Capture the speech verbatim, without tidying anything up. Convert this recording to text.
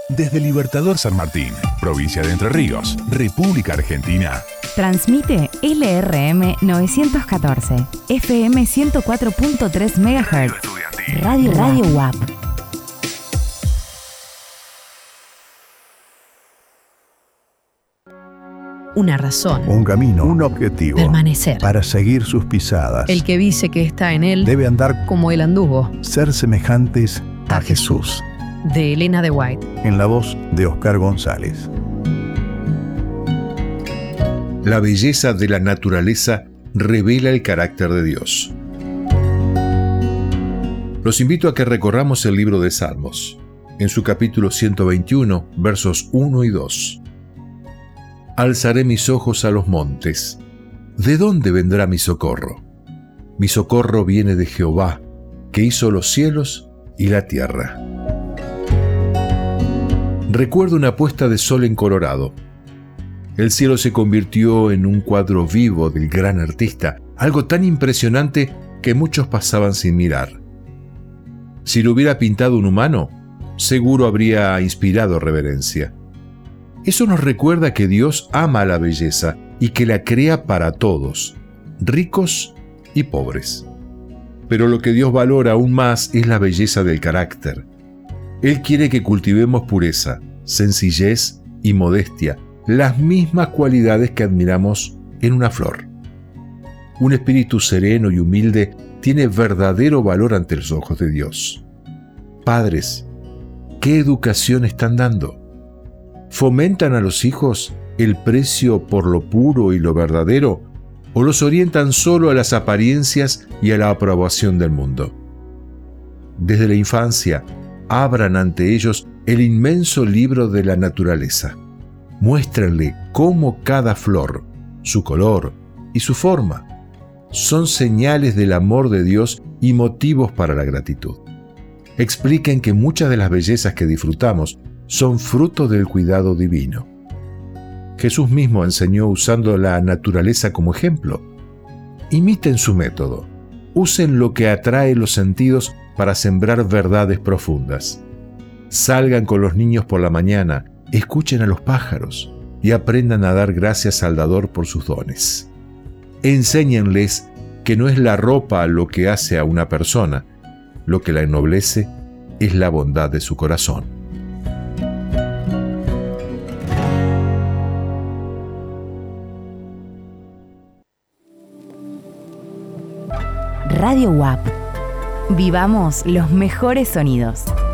Desde Libertador San Martín, provincia de Entre Ríos, República Argentina. Transmite L R M novecientos catorce, F M ciento cuatro punto tres megahertz. Radio Radio U A P. Una razón. Un camino. Un objetivo. Permanecer. Para seguir sus pisadas. El que dice que está en él debe andar como él anduvo. Ser semejantes a, a Jesús. De Elena de White. En la voz de Oscar González. La belleza de la naturaleza revela el carácter de Dios. Los invito a que recorramos el libro de Salmos, en su capítulo ciento veintiuno, versos uno y dos. Alzaré mis ojos a los montes. ¿De dónde vendrá mi socorro? Mi socorro viene de Jehová, que hizo los cielos y la tierra. Recuerdo una puesta de sol en Colorado. El cielo se convirtió en un cuadro vivo del gran artista, algo tan impresionante que muchos pasaban sin mirar. Si lo hubiera pintado un humano, seguro habría inspirado reverencia. Eso nos recuerda que Dios ama la belleza y que la crea para todos, ricos y pobres. Pero lo que Dios valora aún más es la belleza del carácter. Él quiere que cultivemos pureza, sencillez y modestia, las mismas cualidades que admiramos en una flor. Un espíritu sereno y humilde tiene verdadero valor ante los ojos de Dios. Padres, ¿qué educación están dando? ¿Fomentan a los hijos el precio por lo puro y lo verdadero o los orientan solo a las apariencias y a la aprobación del mundo? Desde la infancia, abran ante ellos el inmenso libro de la naturaleza. Muéstrenle cómo cada flor, su color y su forma son señales del amor de Dios y motivos para la gratitud. Expliquen que muchas de las bellezas que disfrutamos son fruto del cuidado divino. Jesús mismo enseñó usando la naturaleza como ejemplo. Imiten su método. Usen lo que atrae los sentidos para sembrar verdades profundas. Salgan con los niños por la mañana, escuchen a los pájaros y aprendan a dar gracias al dador por sus dones. Enséñenles que no es la ropa lo que hace a una persona, lo que la ennoblece es la bondad de su corazón. Radio U A P. Vivamos los mejores sonidos.